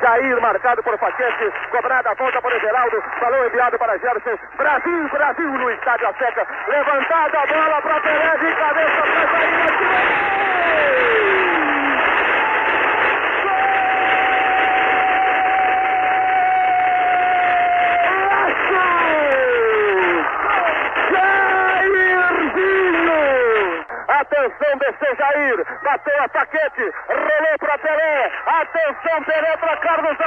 Jair marcado por Paquete, cobrada a volta para o Geraldo, balão enviado para Gerson, Brasil, Brasil no estádio Azteca, levantada a bola para Pelé, de cabeça para Jair, atenção, desceu Jair, bateu a Paquete, rolou para Pelé, atenção Pelé para Carlos